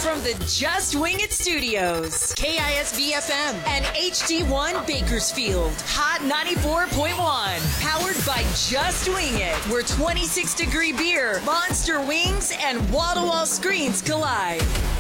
from the Just Wing It studios, KISB FM and HD1 Bakersfield, Hot 94.1, powered by Just Wing It, where 26-degree beer, monster wings, and wall-to-wall screens collide.